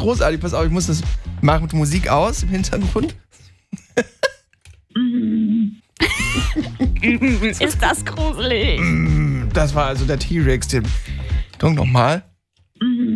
großartig. Pass auf, ich muss das machen mit Musik aus im Hintergrund. Ist das gruselig? Das war also der T-Rex. Drück nochmal.